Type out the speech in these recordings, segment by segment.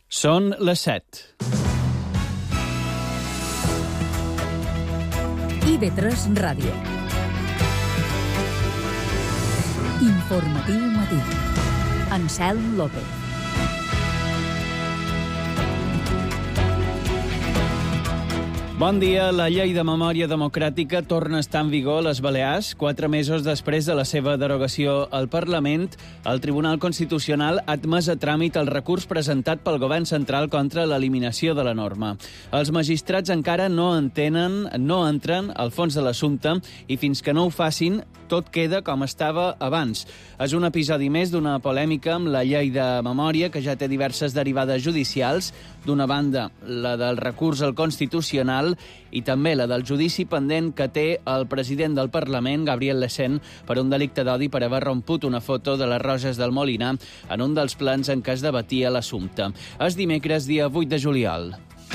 Són les 7. IB3 Ràdio. Informatiu matí. Anselm López. Bon dia. La llei de memòria democràtica torna a estar en vigor a les Balears. 4 mesos després de la seva derogació al Parlament, el Tribunal Constitucional ha admès a tràmit el recurs presentat pel Govern Central contra l'eliminació de la norma. Els magistrats encara no entren al fons de l'assumpte i fins que no ho facin, tot queda com estava abans. És un episodi més d'una polèmica amb la llei de memòria que ja té diverses derivades judicials. D'una banda, la del recurs al Constitucional i també la del judici pendent que té el president del Parlament, Gabriel Lecén, per un delicte d'odi per haver romput una foto de les Roges del Molinar en un dels plens en què es debatia l'assumpte. És dimecres, dia 8 de juliol.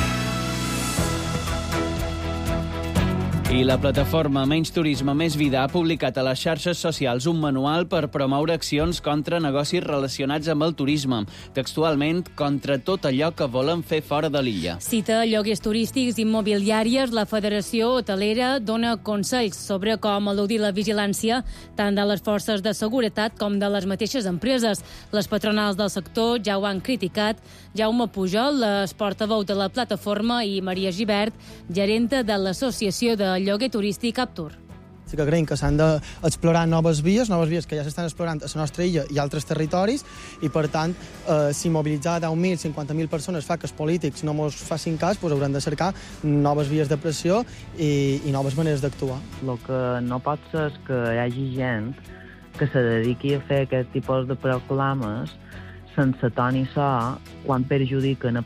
I la plataforma Menys Turisme, Més Vida ha publicat a les xarxes socials un manual per promoure accions contra negocis relacionats amb el turisme, textualment contra tot allò que volen fer fora de l'illa. Cita lloguers turístics immobiliàries, la Federació Hotelera dona consells sobre com eludir la vigilància tant de les forces de seguretat com de les mateixes empreses. Les patronals del sector ja ho han criticat. Jaume Pujol, portaveu de la plataforma, i Maria Gibert, gerenta de l'Associació de Lloguer Turístic Aptur. Sí que creiem que s'han d'explorar noves vies que ja s'estan explorant a la nostra illa i altres territoris, i per tant, si mobilitzar 10.000, 50.000 persones fa que els polítics no ens facin cas, doncs haurem de cercar noves vies de pressió i noves maneres d'actuar. El que no pot ser és que hi hagi gent que se dediqui a fer aquest tipus de proclames sense to ni so, quan perjudiquen a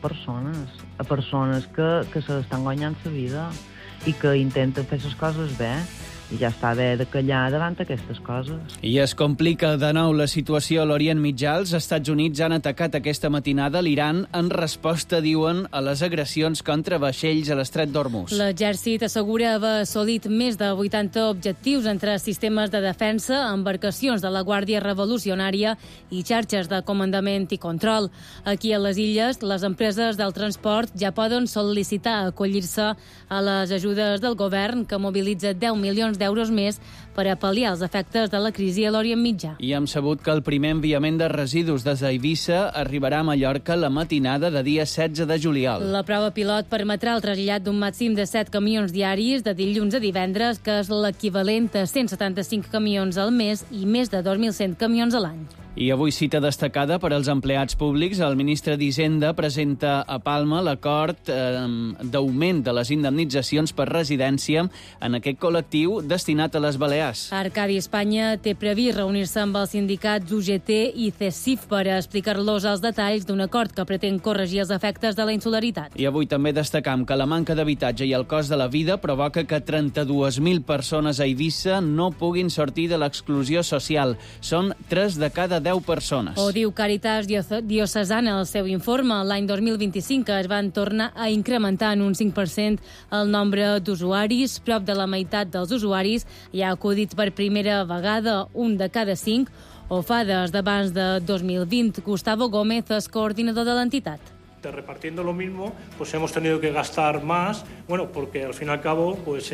persones que se l'estan guanyant la vida i que intenten fer les coses bé, i ja està bé de callar davant aquestes coses. I es complica de nou la situació a l'Orient Mitjà. Els Estats Units han atacat aquesta matinada l'Iran en resposta, diuen, a les agressions contra vaixells a l'estret d'Hormuz. L'exèrcit assegura haver assolit més de 80 objectius entre sistemes de defensa, embarcacions de la Guàrdia Revolucionària i xarxes de comandament i control. Aquí a les illes, les empreses del transport ja poden sol·licitar acollir-se a les ajudes del govern, que mobilitza 10 milions d'euros més per a pal·liar els efectes de la crisi a l'Orient Mitjà. I hem sabut que el primer enviament de residus des d'Eivissa arribarà a Mallorca la matinada de dia 16 de juliol. La prova pilot permetrà el trasllat d'un màxim de 7 camions diaris de dilluns a divendres, que és l'equivalent a 175 camions al mes i més de 2.100 camions a l'any. I avui cita destacada per als empleats públics. El ministre d'Hisenda presenta a Palma l'acord d'augment de les indemnitzacions per residència en aquest col·lectiu destinat a les Balears. Arcadi Espanya té previst reunir-se amb els sindicats UGT i CESIF per explicar-los els detalls d'un acord que pretén corregir els efectes de la insularitat. I avui també destacam que la manca d'habitatge i el cost de la vida provoca que 32.000 persones a Eivissa no puguin sortir de l'exclusió social. Són 3 de cada 10 persones. Ho diu Càritas Diocesana al seu informe. L'any 2025 es van tornar a incrementar en un 5% el nombre d'usuaris. Prop de la meitat dels usuaris hi ha acudit per primera vegada, 1 de cada 5, o fa des d'abans de 2020. Gustavo Gómez és coordinador de l'entitat. Repartiendo lo mismo, pues hemos tenido que gastar más, porque al fin y al cabo pues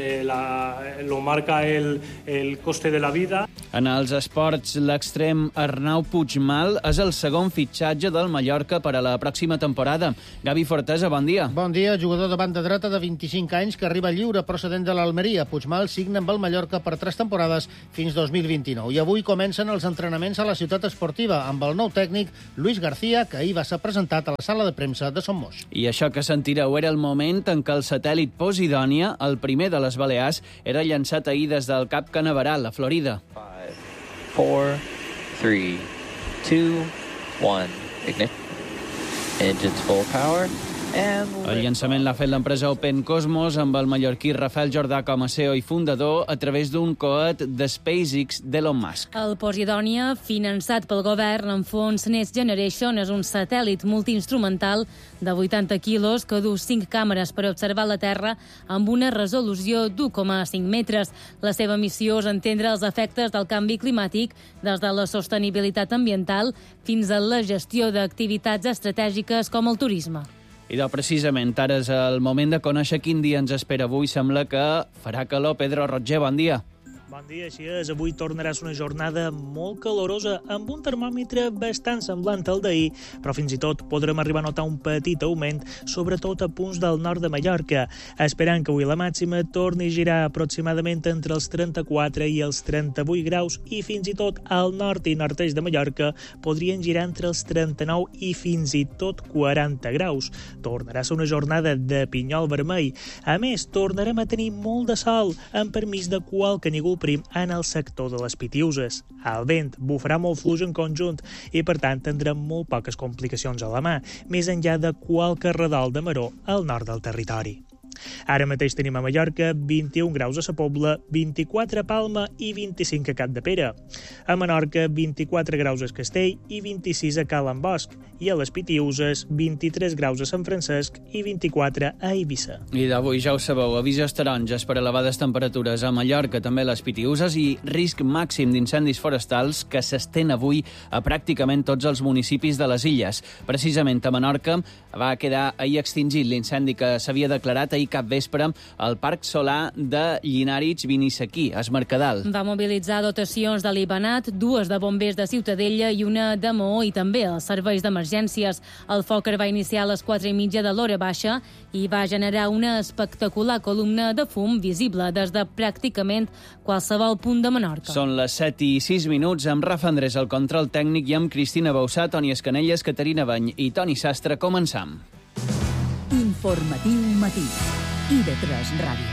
lo marca el coste de la vida. En els esports, l'extrem Arnau Puigmal és el segon fitxatge del Mallorca per a la pròxima temporada. Gavi Fortesa, bon dia. Bon dia, jugador de banda dreta de 25 anys que arriba lliure procedent de l'Almeria. Puigmal signa amb el Mallorca per 3 temporades fins 2029. I avui comencen els entrenaments a la ciutat esportiva amb el nou tècnic Luis García, que ahir va ser presentat a la sala de premsa de Somos. I això que sentireu era el moment en què el satèl·lit Posidònia, el primer de les Balears, era llançat ahir des del Cap Canaveral, a Florida. 5, 4, 3, 2, 1, ignition. Engines full power. El llançament l'ha fet l'empresa Open Cosmos amb el mallorquí Rafael Jordà com a CEO i fundador a través d'un coet de SpaceX d'Elon Musk. El Posidònia, finançat pel govern amb fons Next Generation, és un satèl·lit multiinstrumental de 80 quilos que du 5 càmeres per observar la Terra amb una resolució d'1,5 metres. La seva missió és entendre els efectes del canvi climàtic des de la sostenibilitat ambiental fins a la gestió d'activitats estratègiques com el turisme. I precisament ara és el moment de conèixer quin dia ens espera avui. Sembla que farà calor. Pedro Roger, bon dia. Bon dia, així és. Avui tornarà a ser una jornada molt calorosa, amb un termòmetre bastant semblant al d'ahir, però fins i tot podrem arribar a notar un petit augment, sobretot a punts del nord de Mallorca, esperant que avui la màxima torni a girar aproximadament entre els 34 i els 38 graus i fins i tot al nord i nord-est de Mallorca podrien girar entre els 39 i fins i tot 40 graus. Tornarà a ser una jornada de pinyol vermell. A més, tornarem a tenir molt de sol, amb permís de qualque núvol prim en el sector de les Pitiuses. El vent bufarà molt fluix en conjunt i, per tant, tindrem molt poques complicacions a la mà, més enllà de qualque redol de maror al nord del territori. Ara mateix tenim a Mallorca 21 graus a Sa Pobla, 24 a Palma i 25 a Capdepera. A Menorca, 24 graus a Castell i 26 a Cala Bosch. I a les Pitiuses, 23 graus a Sant Francesc i 24 a Eivissa. I d'avui ja ho sabeu, avisos taronges per elevades temperatures a Mallorca, també a les Pitiuses, i risc màxim d'incendis forestals que s'estén avui a pràcticament tots els municipis de les illes. Precisament a Menorca va quedar ahir extingit l'incendi que s'havia declarat ahir cap vespre al Parc Solà de Llinàrits Vinissaquí, a Es Mercadal. Va mobilitzar dotacions de l'Ibanat, 2 de bombers de Ciutadella i una de Maó i també els serveis d'emergències. El foc va iniciar a les 4:30 de l'hora baixa i va generar una espectacular columna de fum visible des de pràcticament qualsevol punt de Menorca. Són les 7:06 amb Rafa Andrés al control tècnic i amb Cristina Bausà, Toni Escanelles, Caterina Bany i Toni Sastre. Començam. Informatiu matí. IB3 Ràdio.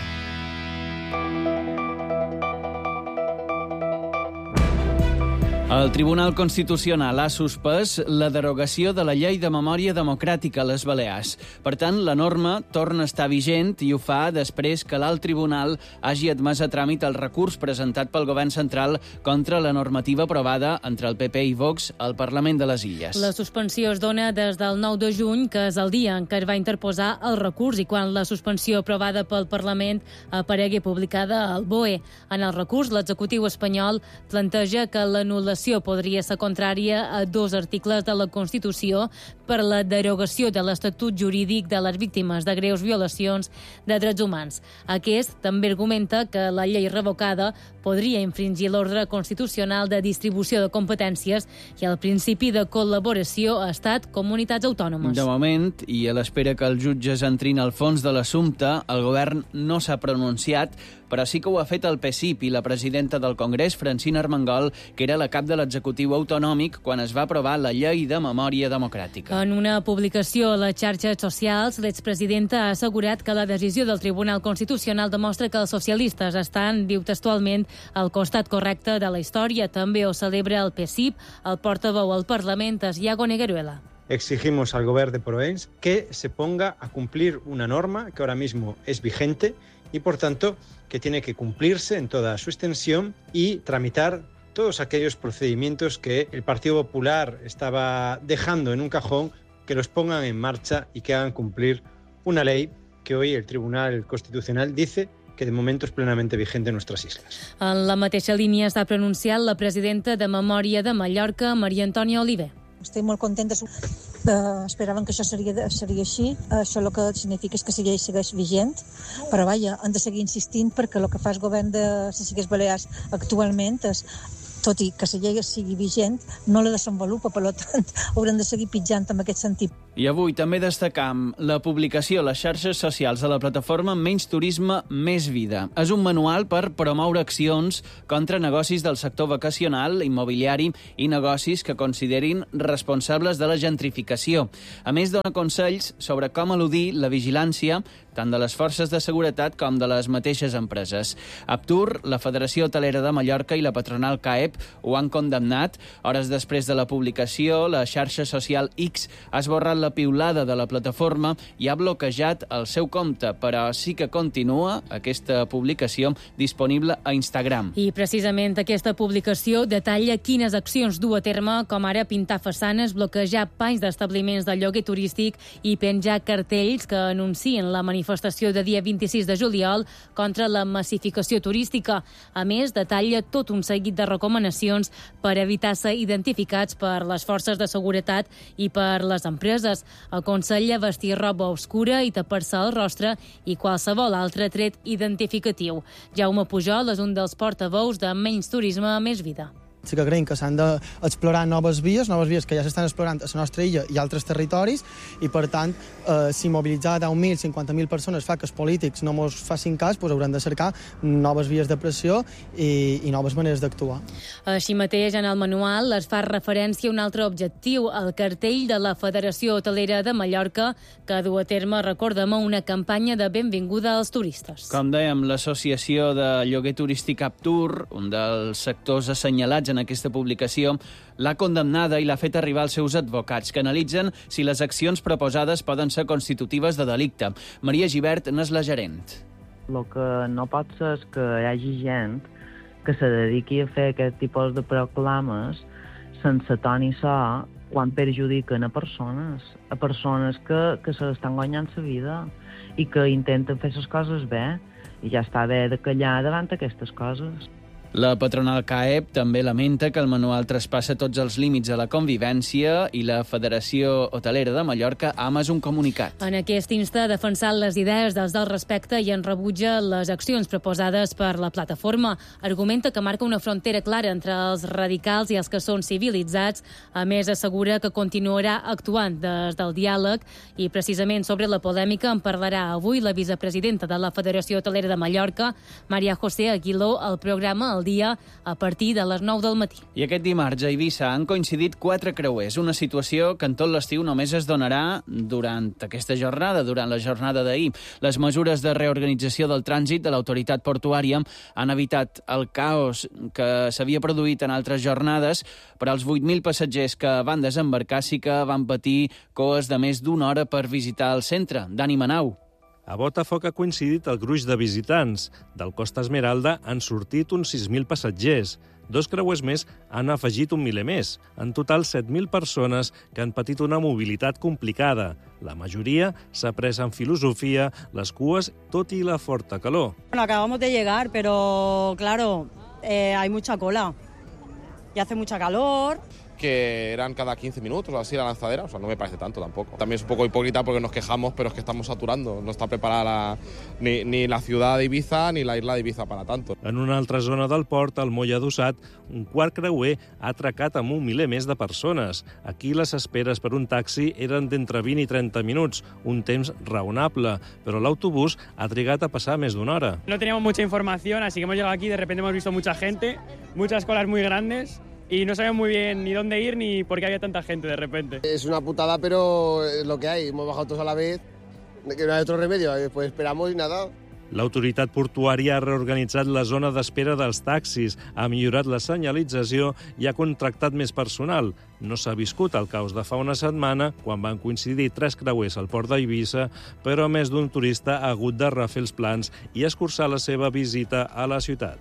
El Tribunal Constitucional ha suspès la derogació de la Llei de Memòria Democràtica a les Balears. Per tant, la norma torna a estar vigent i ho fa després que l'alt tribunal hagi admès a tràmit el recurs presentat pel Govern Central contra la normativa aprovada entre el PP i Vox al Parlament de les Illes. La suspensió es dona des del 9 de juny, que és el dia en què es va interposar el recurs i quan la suspensió aprovada pel Parlament aparegui publicada al BOE. En el recurs, l'executiu espanyol planteja que l'anul·lació podria ser contrària a 2 articles de la Constitució per la derogació de l'Estatut Jurídic de les Víctimes de Greus Violacions de Drets Humans. Aquest també argumenta que la llei revocada podria infringir l'ordre constitucional de distribució de competències i el principi de col·laboració a Estat-Comunitats Autònomes. De moment, i a l'espera que els jutges entrin al fons de l'assumpte, el govern no s'ha pronunciat, però sí que ho ha fet el PSIP i la presidenta del Congrés, Francina Armengol, que era la cap de l'executiu autonòmic quan es va aprovar la Llei de Memòria Democràtica. En una publicació a les xarxes socials, l'expresidenta ha assegurat que la decisió del Tribunal Constitucional demostra que els socialistes estan, diu textualment, al costat correcte de la història. També ho celebra el PSIP, el portaveu al Parlament, Iago Negueruela. Exigimos al gobierno de Provenç que se ponga a cumplir una norma que ahora mismo es vigente y, por tanto, que tiene que cumplirse en toda su extensión y tramitar todos aquellos procedimientos que el Partido Popular estaba dejando en un cajón, que los pongan en marcha y que hagan cumplir una ley que hoy el Tribunal Constitucional dice que de momento es plenamente vigente en nuestras islas. En la mateixa línia s'ha pronunciat la presidenta de Memòria de Mallorca, Maria Antònia Oliver. Estic molt contenta. Esperaven que això seria així. Això el que significa és que la llei segueix vigent, però vaja, han de seguir insistint perquè el que fa el govern de les Illes Balears actualment és, tot i que la llei sigui vigent, no la desenvolupa, per tant, haurem de seguir pitjant en aquest sentit. I avui també destacam la publicació a les xarxes socials de la plataforma Menys Turisme, Més Vida. És un manual per promoure accions contra negocis del sector vacacional, immobiliari i negocis que considerin responsables de la gentrificació. A més, dona consells sobre com eludir la vigilància tant de les forces de seguretat com de les mateixes empreses. Aptur, la Federació Hotelera de Mallorca i la patronal CAEP CAEP ho han condemnat. Hores després de la publicació, la xarxa social X ha esborrat la piulada de la plataforma i ha bloquejat el seu compte, però sí que continua aquesta publicació disponible a Instagram. I precisament aquesta publicació detalla quines accions du a terme, com ara pintar façanes, bloquejar panys d'establiments de lloguer turístic i penjar cartells que anuncien la manifestació de dia 26 de juliol contra la massificació turística. A més, detalla tot un seguit de recomanacions per evitar ser identificats per les forces de seguretat i per les empreses. Aconsella vestir roba obscura i tapar-se el rostre i qualsevol altre tret identificatiu. Jaume Pujol és un dels portaveus de Menys Turisme, Més Vida. Sí que creiem que s'han d'explorar noves vies que ja s'estan explorant a la nostra illa i altres territoris, i per tant, si mobilitzar 10.000, 50.000 persones fa que els polítics no ens facin cas, doncs haurem de cercar noves vies de pressió i noves maneres d'actuar. Així mateix, en el manual es fa referència a un altre objectiu, el cartell de la Federació Hotelera de Mallorca, que du a terme, recordem, una campanya de benvinguda als turistes. Com dèiem, l'associació de lloguer turístic Aptur, un dels sectors assenyalats en aquesta publicació, l'ha condemnada i l'ha fet arribar als seus advocats, que analitzen si les accions proposades poden ser constitutives de delicte. Maria Gibert n'és la gerent. El que no pot ser és que hi hagi gent que se dediqui a fer aquest tipus de proclames sense ton ni so, quan perjudiquen a persones que se l'estan guanyant la vida i que intenten fer les coses bé, i ja està bé de callar davant aquestes coses. La patronal CAEP també lamenta que el manual traspassa tots els límits de la convivència i la Federació Hotelera de Mallorca ha emès un comunicat. En aquest insta ha defensat les idees dels del respecte i en rebutja les accions proposades per la plataforma. Argumenta que marca una frontera clara entre els radicals i els que són civilitzats. A més, assegura que continuarà actuant des del diàleg i precisament sobre la polèmica en parlarà avui la vicepresidenta de la Federació Hotelera de Mallorca, Maria José Aguiló, al programa El Dia a partir de les 9 del matí. I aquest dimarts a Eivissa han coincidit 4 creuers, una situació que en tot l'estiu només es donarà durant aquesta jornada, durant la jornada d'ahir. Les mesures de reorganització del trànsit de l'autoritat portuària han evitat el caos que s'havia produït en altres jornades, però els 8.000 passatgers que van desembarcar sí que van patir coes de més d'una hora per visitar el centre. Dani Manau. A Botafoc ha coincidit el gruix de visitants. Del Costa Esmeralda han sortit uns 6.000 passatgers. 2 creuers més han afegit un miler més. En total, 7.000 persones que han patit una mobilitat complicada. La majoria s'ha pres en filosofia les cues, tot i la forta calor. Bueno, acabamos de llegar, pero claro, hay mucha cola. Y hace mucha calor. Que eran cada 15 minutos o así la lanzadera, o sea, no me parece tanto tampoco. También es un poco hipócrita porque nos quejamos, pero es que estamos saturando. No está preparada ni la ciudad de Ibiza ni la isla de Ibiza para tanto. En una altra zona del port, al Moll Adossat, un quart creuer ha atracat amb un miler més de persones. Aquí les esperes per un taxi eren d'entre 20 i 30 minuts, un temps raonable, però l'autobús ha trigat a passar més d'una hora. No teníamos mucha información, así que hemos llegado aquí, de repente hemos visto mucha gente, muchas colas muy grandes, y no sabíamos muy bien ni dónde ir ni por qué había tanta gente de repente. Es una putada, pero es lo que hay. Hemos bajado todos a la vez, que no hay otro remedio, pues esperamos y nada. L'autoritat portuària ha reorganitzat la zona d'espera dels taxis, ha millorat la senyalització i ha contractat més personal. No s'ha viscut el caos de fa una setmana, quan van coincidir 3 creuers al port d'Eivissa, però més d'un turista ha hagut de refer els plans i escurçar la seva visita a la ciutat.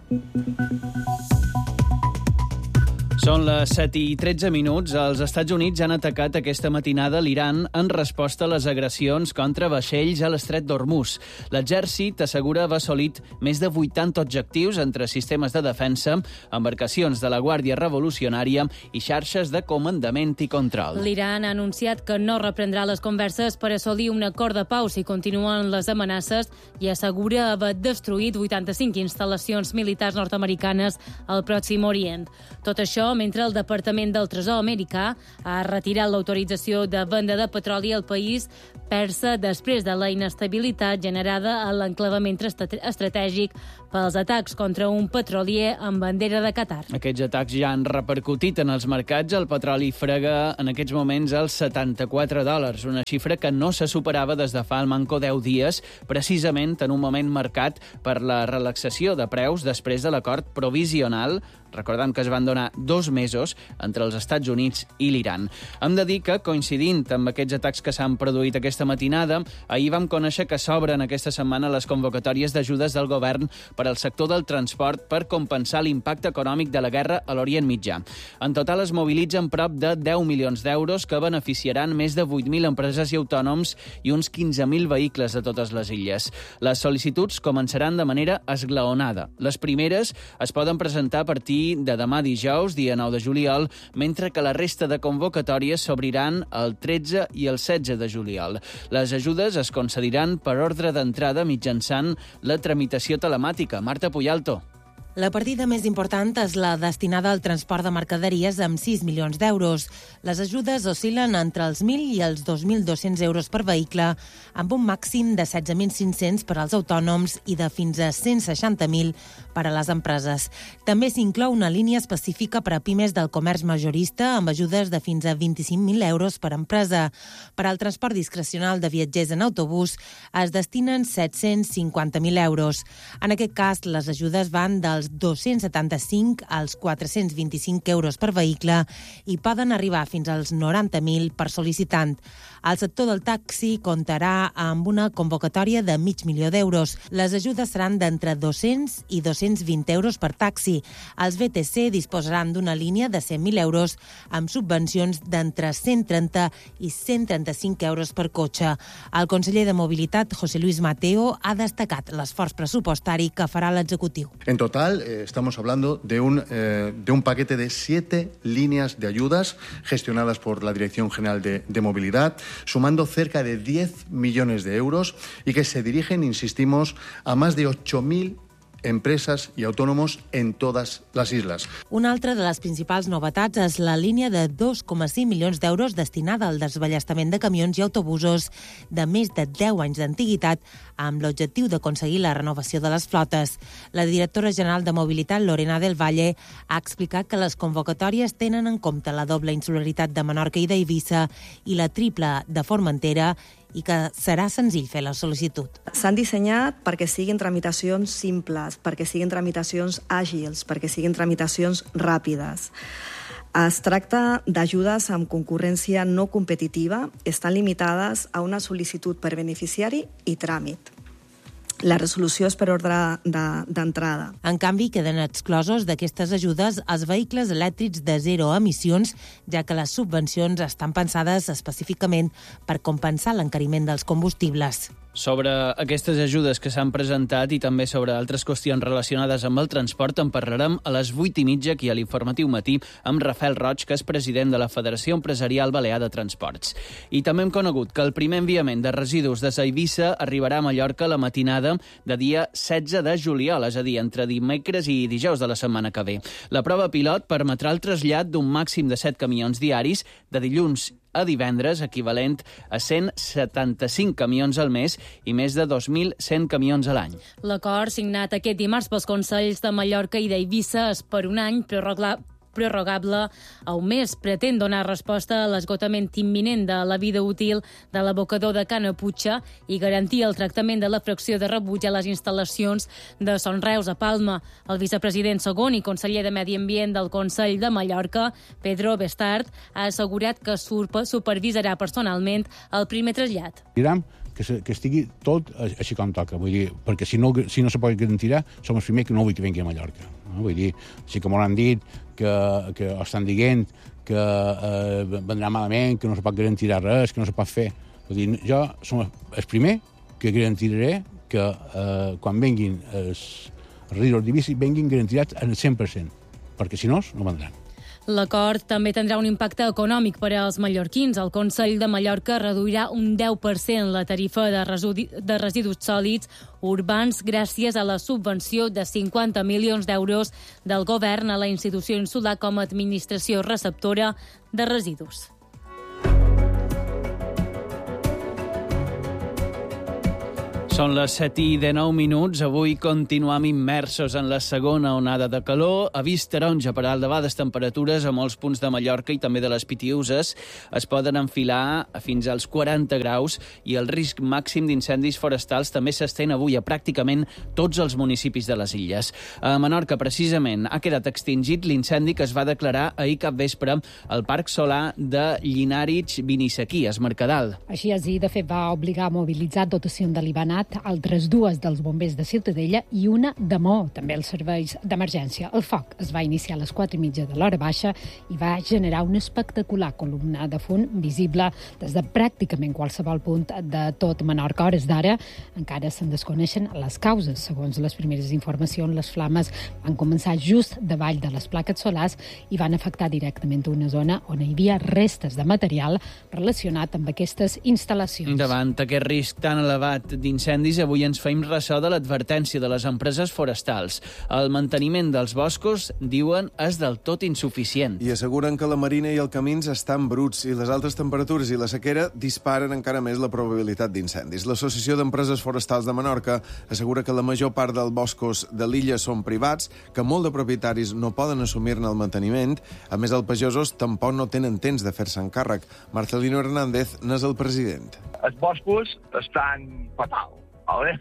Són les 7:13. Els Estats Units han atacat aquesta matinada l'Iran en resposta a les agressions contra vaixells a l'estret d'Hormuz. L'exèrcit assegura haver assolit més de 80 objectius entre sistemes de defensa, embarcacions de la Guàrdia Revolucionària i xarxes de comandament i control. L'Iran ha anunciat que no reprendrà les converses per assolir un acord de pau si continuen les amenaces i assegura haver destruït 85 instal·lacions militars nord-americanes al Pròxim Orient. Tot això mentre el Departament del Tresor americà ha retirat l'autorització de venda de petroli al país persa després de la inestabilitat generada a l'enclavament estratègic pels atacs contra un petrolier amb bandera de Qatar. Aquests atacs ja han repercutit en els mercats. El petroli frega en aquests moments als $74, una xifra que no se superava des de fa al manco 10 dies, precisament en un moment marcat per la relaxació de preus després de l'acord provisional Recordem que es van donar 2 mesos entre els Estats Units i l'Iran. Hem de dir que, coincidint amb aquests atacs que s'han produït aquesta matinada, ahir vam conèixer que s'obren aquesta setmana les convocatòries d'ajudes del govern per al sector del transport per compensar l'impacte econòmic de la guerra a l'Orient Mitjà. En total es mobilitzen prop de 10 milions d'euros que beneficiaran més de 8.000 empreses i autònoms i uns 15.000 vehicles de totes les illes. Les sol·licituds començaran de manera esglaonada. Les primeres es poden presentar a partir de demà dijous, dia 9 de juliol, mentre que la resta de convocatòries s'obriran el 13 i el 16 de juliol. Les ajudes es concediran per ordre d'entrada mitjançant la tramitació telemàtica. Marta Puyalto. La partida més important és la destinada al transport de mercaderies amb 6 milions d'euros. Les ajudes oscil·len entre els 1.000 i els 2.200 euros per vehicle, amb un màxim de 16.500 per als autònoms i de fins a 160.000 per a les empreses. També s'inclou una línia específica per a pimes del comerç majorista amb ajudes de fins a 25.000 euros per empresa. Per al transport discrecional de viatgers en autobús es destinen 750.000 euros. En aquest cas, les ajudes van dels 275 als 425 euros per vehicle i poden arribar fins als 90.000 per sol·licitant. El sector del taxi comptarà amb una convocatòria de 500.000 d'euros. Les ajudes seran d'entre 200 i 220 euros per taxi. Els VTC disposaran d'una línia de 100.000 euros amb subvencions d'entre 130 i 135 euros per cotxe. El conseller de Mobilitat, José Luis Mateo, ha destacat l'esforç pressupostari que farà l'executiu. En total, estamos hablando de un paquete de 7 líneas de ayudas gestionadas por la Dirección General de Movilidad, sumando cerca de 10 millones de euros y que se dirigen, insistimos, a más de 8.000 empreses i autònoms en totes les isles. Una altra de les principals novetats és la línia de 2,5 milions d'euros destinada al desballestament de camions i autobusos de més de 10 anys d'antiguitat amb l'objectiu d'aconseguir la renovació de les flotes. La directora general de Mobilitat, Lorena del Valle, ha explicat que les convocatòries tenen en compte la doble insularitat de Menorca i d'Eivissa i la triple de Formentera i que serà senzill fer la sol·licitud. S'han dissenyat perquè siguin tramitacions simples, perquè siguin tramitacions àgils, perquè siguin tramitacions ràpides. Es tracta d'ajudes amb concurrència no competitiva, estan limitades a una sol·licitud per beneficiari i tràmit. La resolució és per ordre d'entrada. En canvi, queden exclosos d'aquestes ajudes els vehicles elèctrics de zero emissions, ja que les subvencions estan pensades específicament per compensar l'encariment dels combustibles. Sobre aquestes ajudes que s'han presentat i també sobre altres qüestions relacionades amb el transport en parlarem a les 8:30 aquí a l'Informatiu Matí amb Rafael Roig, que és president de la Federació Empresarial Balear de Transports. I també hem conegut que el primer enviament de residus des d'Eivissa arribarà a Mallorca la matinada de dia 16 de juliol, és a dir, entre dimecres i dijous de la setmana que ve. La prova pilot permetrà el trasllat d'un màxim de 7 camions diaris de dilluns a divendres, equivalent a 175 camions al mes i més de 2.100 camions a l'any. L'acord signat aquest dimarts pels Consells de Mallorca i d'Eivissa és per un any prorrogable a un mes. Pretén donar resposta a l'esgotament imminent de la vida útil de l'abocador de Can Aputxa i garantir el tractament de la fracció de rebuig a les instal·lacions de Son Reus a Palma. El vicepresident segon i conseller de Medi Ambient del Consell de Mallorca, Pedro Bestard, ha assegurat que supervisarà personalment el primer trasllat. Direm que estigui tot així com toca, vull dir, perquè si no se pot garantir, som els primers que no vull que vingui a Mallorca. No? Vull dir, sí que m'han dit que estan dient que vendrà malament, que no se pot garantir res, que no se pot fer. Vull dir, jo som el primer que garantiré que quan venguin els residus d'Eivissa venguin garantirats al 100%, perquè si no, no vendran. L'acord també tindrà un impacte econòmic per als mallorquins. El Consell de Mallorca reduirà un 10% la tarifa de residus sòlids urbans gràcies a la subvenció de 50 milions d'euros del govern a la institució insular com a administració receptora de residus. Són les 7:19. Avui continuem immersos en la segona onada de calor. Avís taronja per elevades temperatures a molts punts de Mallorca i també de les Pitiüses. Es poden enfilar fins als 40 graus i el risc màxim d'incendis forestals també s'estén avui a pràcticament tots els municipis de les illes. A Menorca, precisament, ha quedat extingit l'incendi que es va declarar ahir capvespre al Parc Solar de Llinàrig-Vinissaquí, a Es Mercadal. Així és, i de fet va obligar a mobilitzar dotació de l'Ibanat, altres dues dels bombers de Ciutadella i una de Maó, també els serveis d'emergència. El foc es va iniciar a les 4:30 de l'hora baixa i va generar una espectacular columna de fum visible des de pràcticament qualsevol punt de tot Menorca. A hores d'ara encara se'n desconeixen les causes. Segons les primeres informacions, les flames van començar just davall de les plaques solars i van afectar directament una zona on hi havia restes de material relacionat amb aquestes instal·lacions. Davant aquest risc tan elevat d'incendis, avui ens feim ressò de l'advertència de les empreses forestals. El manteniment dels boscos, diuen, és del tot insuficient. I asseguren que la marina i el camins estan bruts i les altes temperatures i la sequera disparen encara més la probabilitat d'incendis. L'Associació d'Empreses Forestals de Menorca assegura que la major part dels boscos de l'illa són privats, que molt de propietaris no poden assumir-ne el manteniment. A més, els pagesos tampoc no tenen temps de fer-se encàrrec. Marcelino Hernández n'és el president. Els boscos estan fatal, ¿vale?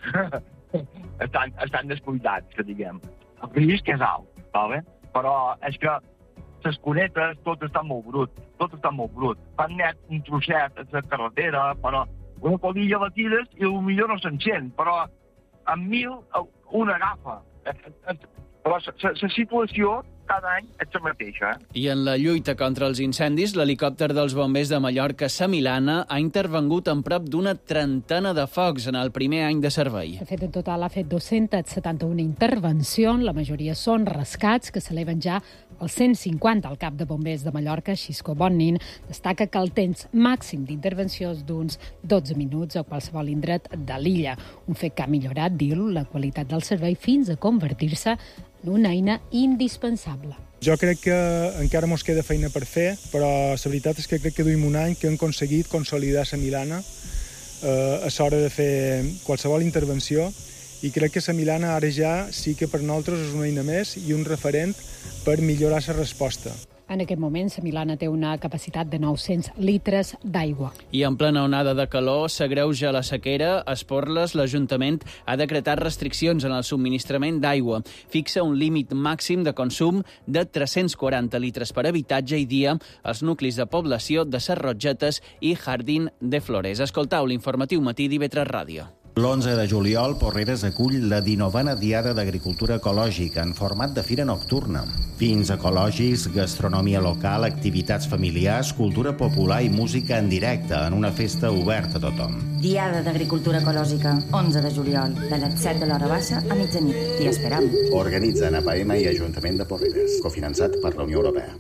estan descuidats, que diguem. El risc és alt, ¿vale? Però és que les cunetes tot està molt brut. Fan net un trosset a la carretera, però una colilla la tires i potser no s'encén, però amb 1.000 una agafa. Però la situació cada any és la mateixa. I en la lluita contra els incendis, l'helicòpter dels bombers de Mallorca Samilana ha intervengut en prop d'una trentena de focs en el primer any de servei. De fet, en total ha fet 271 intervencions, la majoria són rescats, que s'eleven ja als 150. El cap de bombers de Mallorca, Xisco Bonnin, destaca que el temps màxim d'intervenció és d'uns 12 minuts a qualsevol indret de l'illa. Un fet que ha millorat, diu, la qualitat del servei fins a convertir-se en una eina indispensable. Jo crec que encara mos queda feina per fer, però la veritat és que crec que duim un any que hem aconseguit consolidar Samilana a l'hora de fer qualsevol intervenció, i crec que Samilana ara ja sí que per nosaltres és una eina més i un referent per millorar la resposta. En aquest moment, Samilana té una capacitat de 900 litres d'aigua. I en plena onada de calor s'agreuja la sequera. A Esporles, l'Ajuntament ha decretat restriccions en el subministrament d'aigua. Fixa un límit màxim de consum de 340 litres per habitatge i dia als nuclis de població de Ses Rogetes i Jardín de Flores. Escoltau l'informatiu matí d'IV3 Ràdio. L'11 de juliol, Porreres acull la 19a Diada d'Agricultura Ecològica en format de fira nocturna. Vins ecològics, gastronomia local, activitats familiars, cultura popular i música en directe en una festa oberta a tothom. Diada d'Agricultura Ecològica, 11 de juliol, de les 7 de l'hora baixa a mitjanit. T'hi esperam. Organitzen APM i Ajuntament de Porreres, cofinançat per la Unió Europea.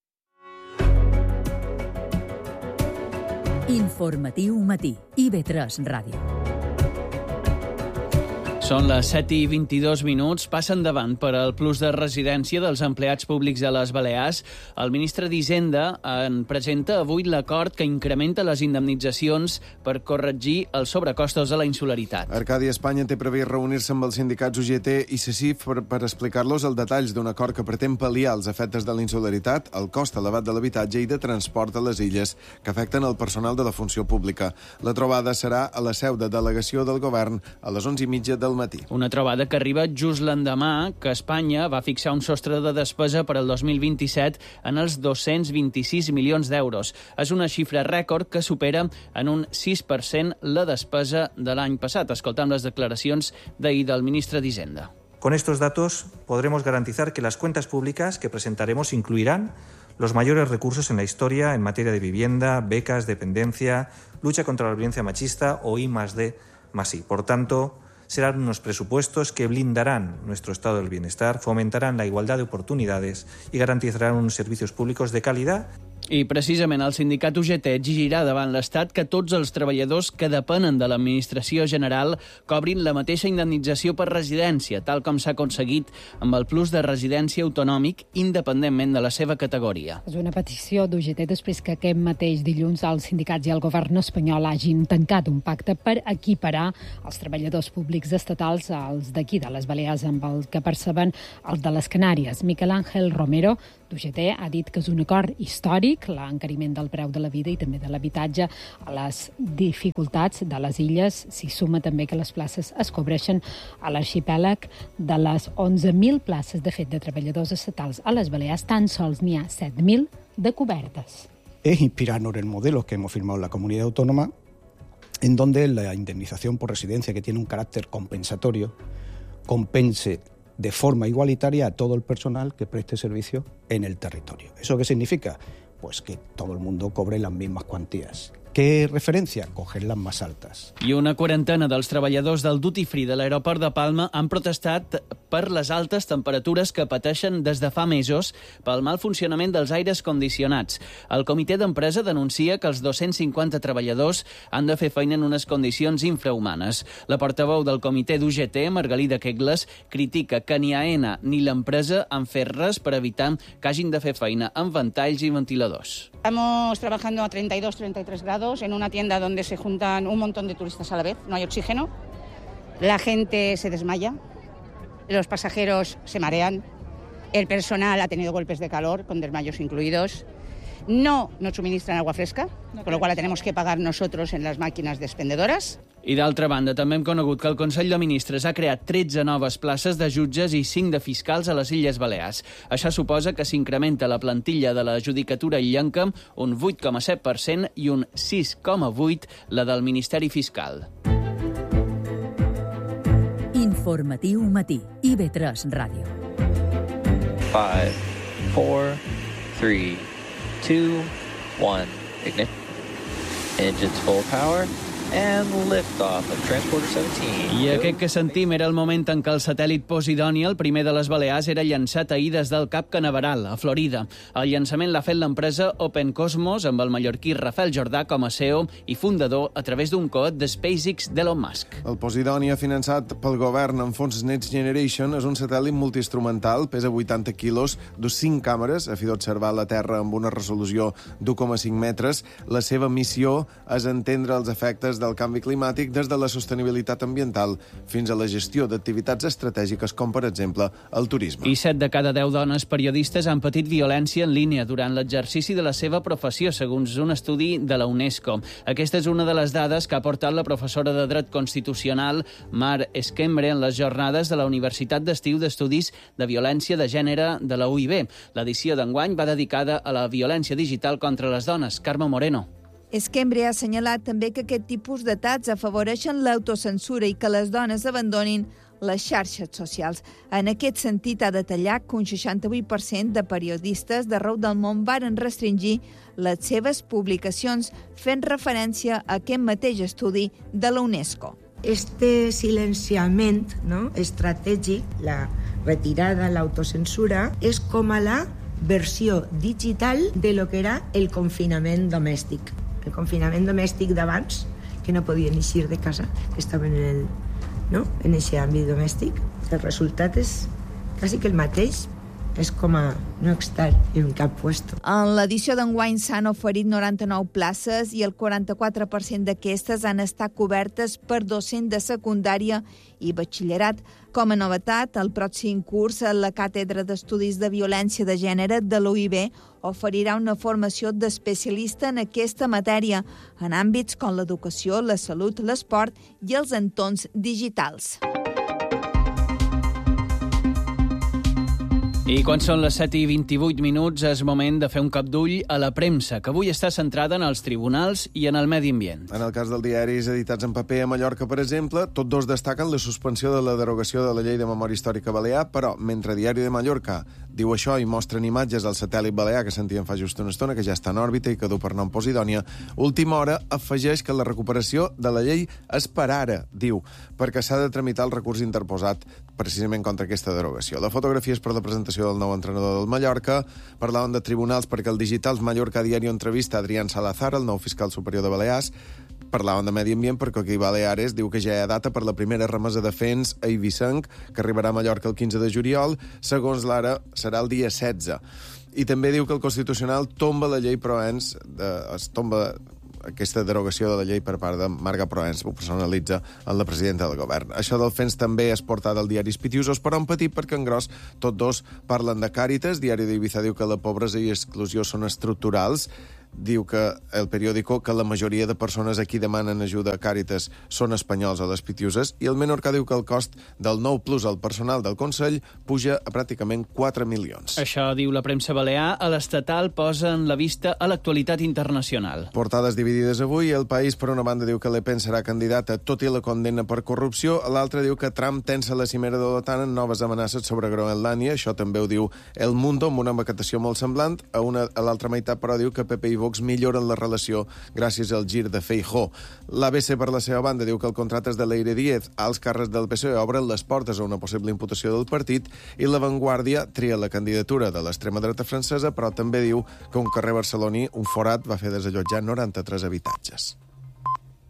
Informatiu matí, IV3 Ràdio. Són les 7:22. Passen davant per al plus de residència dels empleats públics de les Balears. El ministre d'Hisenda en presenta avui l'acord que incrementa les indemnitzacions per corregir els sobrecostos de la insularitat. Arcadi Espanya té previst reunir-se amb els sindicats UGT i CECIF per explicar-los els detalls d'un acord que pretén pal·liar els efectes de la insularitat, el cost elevat de l'habitatge i de transport a les illes que afecten el personal de la funció pública. La trobada serà a la seu de delegació del govern a les 11:30 del matí. Una trobada que arriba just l'endemà que Espanya va fixar un sostre de despesa per al 2027 en els 226 milions d'euros. És una xifra rècord que supera en un 6% la despesa de l'any passat. Escoltam les declaracions d'ahir del ministre d'Hisenda. Con estos datos podremos garantizar que las cuentas públicas que presentaremos incluirán los mayores recursos en la historia en materia de vivienda, becas, dependencia, lucha contra la violencia machista o I+D+I. Por tanto, serán unos presupuestos que blindarán nuestro estado del bienestar, fomentarán la igualdad de oportunidades y garantizarán unos servicios públicos de calidad. I precisament el sindicat UGT exigirà davant l'Estat que tots els treballadors que depenen de l'Administració General cobrin la mateixa indemnització per residència, tal com s'ha aconseguit amb el plus de residència autonòmic, independentment de la seva categoria. És una petició d'UGT després que aquest mateix dilluns els sindicats i el govern espanyol hagin tancat un pacte per equiparar els treballadors públics estatals als d'aquí de les Balears amb el que perceben els de les Canàries. Miquel Àngel Romero, d'UGT, ha dit que és un acord històric, l'encariment del preu de la vida i també de l'habitatge a les dificultats de les illes. S'hi suma també que les places es cobreixen a l'arxipèlag. De les 11.000 places, de fet, de treballadors estatals a les Balears, tan sols n'hi ha 7.000 de cobertes. Es inspirarnos en el modelo que hemos firmado en la comunidad autónoma, en donde la indemnización por residencia, que tiene un carácter compensatorio, compense de forma igualitaria a todo el personal que preste servicio en el territorio. ¿Eso qué significa? Pues que todo el mundo cobre las mismas cuantías. ¿Qué referencia? Coger las más altas. I una quarantena dels treballadors del Duty Free de l'aeroport de Palma han protestat per les altes temperatures que pateixen des de fa mesos pel mal funcionament dels aires condicionats. El comitè d'empresa denuncia que els 250 treballadors han de fer feina en unes condicions infrahumanes. La portaveu del comitè d'UGT, Margalida Kegles, critica que ni AENA ni l'empresa han fet res per evitar que hagin de fer feina amb ventalls i ventiladors. Estamos trabajando a 32-33 grados en una tienda donde se juntan un montón de turistas a la vez, no hay oxígeno, la gente se desmaya, los pasajeros se marean, el personal ha tenido golpes de calor, con desmayos incluidos, no nos suministran agua fresca, con lo cual la tenemos que pagar nosotros en las máquinas expendedoras. I d'altra banda, també hem conegut que el Consell de Ministres ha creat 13 noves places de jutges i 5 de fiscals a les Illes Balears. Això suposa que s'incrementa la plantilla de la judicatura illenca un 8,7% i un 6,8% la del Ministeri Fiscal. Informatiu matí. IB3 Ràdio. 5, 4, 3, 2, 1. Ignite. Engines full power. And lift-off of Transporter 17. I aquest que sentim era el moment en què el satèl·lit Posidònia, el primer de les Balears, era llançat ahir des del Cap Canaveral, a Florida. El llançament l'ha fet l'empresa Open Cosmos, amb el mallorquí Rafael Jordà com a CEO i fundador a través d'un coet de SpaceX d'Elon Musk. El Posidònia, finançat pel govern amb fons Next Generation, és un satèl·lit multiinstrumental, pesa 80 quilos, d'ús 5 càmeres, a fi d'observar la Terra amb una resolució d'1,5 metres. La seva missió és entendre els efectes del canvi climàtic des de la sostenibilitat ambiental fins a la gestió d'activitats estratègiques com, per exemple, el turisme. I 7 de cada 10 dones periodistes han patit violència en línia durant l'exercici de la seva professió, segons un estudi de la UNESCO. Aquesta és una de les dades que ha aportat la professora de Dret Constitucional Mar Esquembre en les jornades de la Universitat d'Estiu d'Estudis de Violència de Gènere de la UIB. L'edició d'enguany va dedicada a la violència digital contra les dones. Carme Moreno. Esquembre ha assenyalat també que aquest tipus d'atacs afavoreixen l'autocensura i que les dones abandonin les xarxes socials. En aquest sentit, ha detallat que un 68% de periodistes d'arreu del món varen restringir les seves publicacions, fent referència a aquest mateix estudi de la UNESCO. Este silenciament, no, estratègic, la retirada, l'autocensura, és com a la versió digital de lo que era el confinament domèstic. El confinament domèstic d'abans, que no podien eixir de casa, que estaven en aquest àmbit domèstic. El resultat és quasi que el mateix, és com a no estar en cap puesto. En l'edició d'enguany s'han oferit 99 places i el 44% d'aquestes han estat cobertes per docent de secundària i batxillerat. Com a novetat, el pròxim curs, la Càtedra d'Estudis de Violència de Gènere de l'UIB oferirà una formació d'especialista en aquesta matèria, en àmbits com l'educació, la salut, l'esport i els entorns digitals. I quan són les 7:28 és moment de fer un cop d'ull a la premsa, que avui està centrada en els tribunals i en el medi ambient. En el cas dels diaris editats en paper a Mallorca, per exemple, tots dos destaquen la suspensió de la derogació de la Llei de Memòria Històrica Balear, però mentre Diari de Mallorca diu això i mostren imatges del satèl·lit balear que sentíem fa just una estona, que ja està en òrbita i que du per nom Posidònia, Última Hora afegeix que la recuperació de la llei és per ara, diu, perquè s'ha de tramitar el recurs interposat precisament contra aquesta derogació. La fotografia és per la presentació del nou entrenador del Mallorca. Parlàvem de tribunals perquè el Digitals Mallorca Diario entrevista Adrián Salazar, el nou fiscal superior de Balears. Parlàvem de medi ambient perquè aquí Baleares diu que ja hi ha data per la primera remesa de fens a Eivissenc, que arribarà a Mallorca el 15 de juliol. Segons l'Ara, serà el dia 16. I també diu que el Constitucional tomba la llei Proens, es tomba aquesta derogació de la llei per part de Marga Proens, ho personalitza en la presidenta del govern. Això del FENS també és portada al diari Pitiusos, però en petit perquè en gros tots dos parlen de Càritas. Diari d'Ibiza diu que la pobresa i exclusió són estructurals. Diu que el periòdico que la majoria de persones a qui demanen ajuda a Càritas són espanyols a les Pitiuses, i el Menorca diu que el cost del nou plus al personal del Consell puja a pràcticament 4 milions. Això diu la premsa balear. A l'estatal posen la vista a l'actualitat internacional. Portades dividides avui. El País, per una banda, diu que Le Pen serà candidata tot i la condemna per corrupció. L'altra diu que Trump tensa la cimera de l'OTAN en noves amenaces sobre Groenlàndia. Això també ho diu El Mundo, amb una maquetació molt semblant. A l'altra meitat, però, diu que PP i Vox milloren la relació gràcies al gir de Feijóo. L'ABC, per la seva banda, diu que el contracte de Leire Díez als càrrecs del PSOE obren les portes a una possible imputació del partit, i La Vanguardia tria la candidatura de l'extrema dreta francesa, però també diu que un carrer barceloní, un forat, va fer desallotjar 93 habitatges.